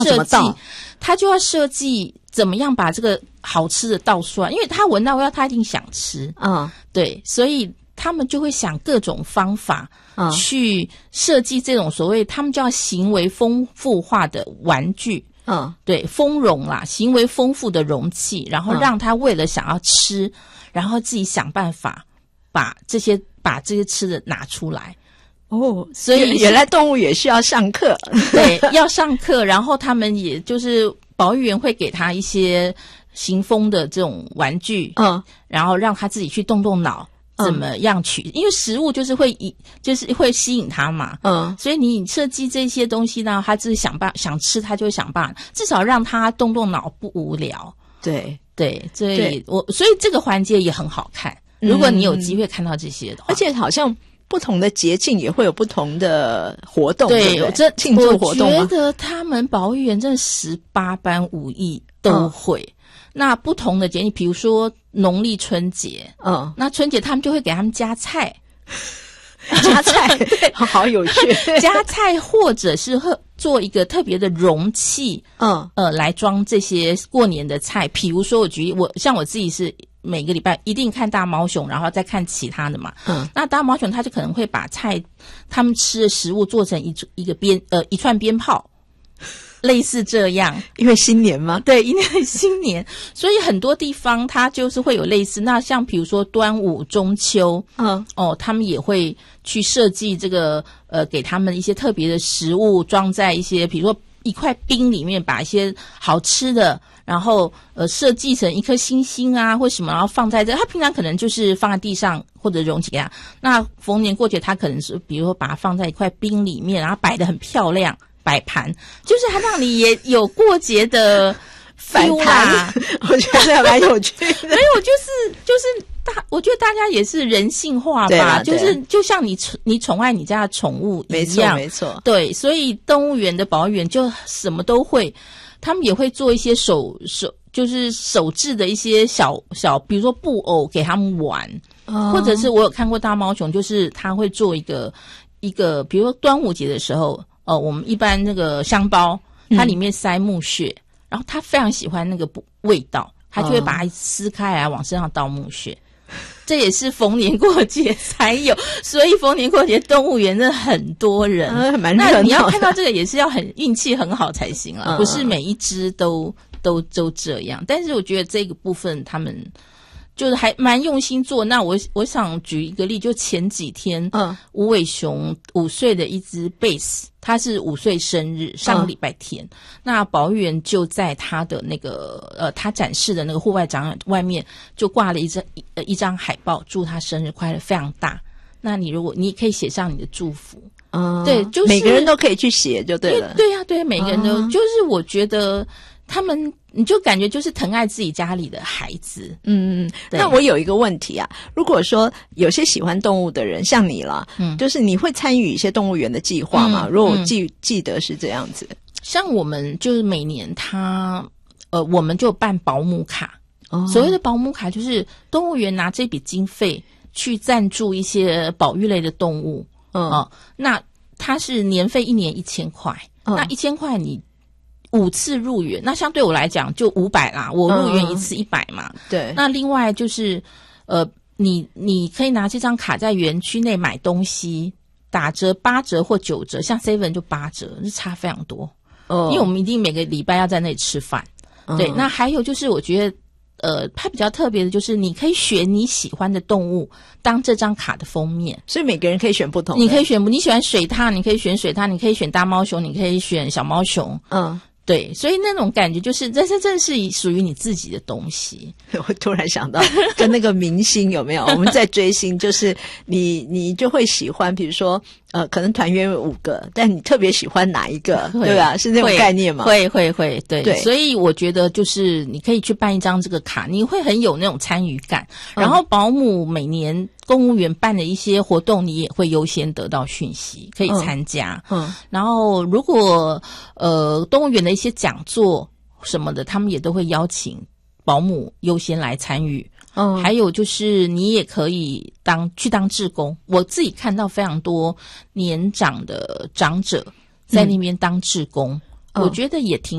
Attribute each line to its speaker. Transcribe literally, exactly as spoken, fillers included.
Speaker 1: 设计，他就要设计怎么样把这个好吃的倒出来，因为他闻到味道，他一定想吃。
Speaker 2: 嗯，
Speaker 1: 对，所以他们就会想各种方法去设计这种所谓他们叫行为丰富化的玩具。
Speaker 2: 嗯，
Speaker 1: 对，丰容啦，行为丰富的容器，然后让他为了想要吃，嗯、然后自己想办法把这些把这些吃的拿出来。
Speaker 2: 哦，
Speaker 1: 所以
Speaker 2: 原来动物也需要上课。
Speaker 1: 对，要上课，然后他们也就是保育员会给他一些行风的这种玩具，
Speaker 2: 嗯，
Speaker 1: 然后让他自己去动动脑。怎么样取？因为食物就是会就是会吸引他嘛，嗯，所以你设计这些东西呢，他自己想办想吃，他就会想办法，至少让他动动脑，不无聊。
Speaker 2: 对
Speaker 1: 对，所以我所以这个环节也很好看。如果你有机会看到这些的话，
Speaker 2: 而且好像不同的节庆也会有不同的活动，
Speaker 1: 对，
Speaker 2: 对
Speaker 1: 这
Speaker 2: 庆祝活动吗？
Speaker 1: 我觉得他们保育员真的十八般武艺都会。嗯，那不同的节日，比如说农历春节，嗯，那春节他们就会给他们加菜，
Speaker 2: 加菜，对，好有趣，
Speaker 1: 加菜或者是做一个特别的容器，嗯，呃，来装这些过年的菜。比如说，我举例，我像我自己是每个礼拜一定看大猫熊，然后再看其他的嘛，嗯，那大猫熊他就可能会把菜他们吃的食物做成一一个鞭呃一串鞭炮。类似这样，
Speaker 2: 因为新年吗？
Speaker 1: 对，因为新年，所以很多地方它就是会有类似。那像比如说端午、中秋，嗯，哦，他们也会去设计这个，呃，给他们一些特别的食物，装在一些，比如说一块冰里面，把一些好吃的，然后呃设计成一颗星星啊，或什么，然后放在这。他平常可能就是放在地上或者容器给他。那逢年过节，他可能是比如说把它放在一块冰里面，然后摆得很漂亮。摆盘就是它让你也有过节的
Speaker 2: 摆盘，我觉得蛮有趣的。
Speaker 1: 没有，就是就是大，我觉得大家也是人性化吧，就是就像你你宠爱你家的宠物一样，
Speaker 2: 没错没错。
Speaker 1: 对，所以动物园的保育员就什么都会，他们也会做一些手手就是手制的一些小小，比如说布偶给他们玩，哦、或者是我有看过大猫熊，就是他会做一个一个，比如说端午节的时候。哦，我们一般那个香包，它里面塞木屑，嗯、然后他非常喜欢那个味道，他就会把它撕开来往身上倒木屑。哦、这也是逢年过节才有，所以逢年过节动物园真的很多人，
Speaker 2: 嗯、蛮热闹的。
Speaker 1: 那你要看到这个也是要很运气很好才行了，嗯、不是每一只都都都这样。但是我觉得这个部分他们。就是还蛮用心做。那我我想举一个例，就前几天，嗯，无尾熊五岁的一只贝斯，它是五岁生日，上个礼拜天，嗯、那保育员就在他的那个呃，他展示的那个户外展览外面就挂了一张一呃一张海报，祝他生日快乐，非常大。那你如果你可以写上你的祝福，嗯，对，就是
Speaker 2: 每个人都可以去写就对了。
Speaker 1: 对呀、啊，对，每个人都、嗯、就是我觉得。他们，你就感觉就是疼爱自己家里的孩子。
Speaker 2: 嗯，那我有一个问题啊，如果说有些喜欢动物的人，像你啦，嗯，就是你会参与一些动物园的计划吗？嗯、如果我记、嗯、记得是这样子，
Speaker 1: 像我们就是每年他，呃，我们就办保姆卡。哦，所谓的保姆卡就是动物园拿这笔经费去赞助一些保育类的动物。嗯，哦，那它是年费一年一千块，嗯、那一千块你。五次入园，那相对我来讲就五百啦，我入园一次一百嘛。
Speaker 2: 嗯、对。
Speaker 1: 那另外就是，呃，你你可以拿这张卡在园区内买东西，打折八折或九折，像 seven 就八折，是差非常多。哦。因为我们一定每个礼拜要在那里吃饭。嗯、对。那还有就是，我觉得，呃，它比较特别的就是，你可以选你喜欢的动物当这张卡的封面，
Speaker 2: 所以每个人可以选不同的。
Speaker 1: 你可以选，你喜欢水獭，你可以选水獭，你可以选大猫熊，你可以选小猫熊。嗯。对，所以那种感觉就是，这是真是属于你自己的东西。
Speaker 2: 我突然想到，跟那个明星有没有？我们在追星，就是你你就会喜欢，比如说呃，可能团员有五个，但你特别喜欢哪一个，对吧？是那种概念吗？
Speaker 1: 会会会，对对。所以我觉得就是你可以去办一张这个卡，你会很有那种参与感。然后保姆每年公务员办的一些活动，你也会优先得到讯息，可以参加。嗯，嗯然后如果呃动物园的一些讲座什么的，他们也都会邀请保姆优先来参与。嗯，还有就是你也可以当去当志工，我自己看到非常多年长的长者在那边当志工。 我觉得也挺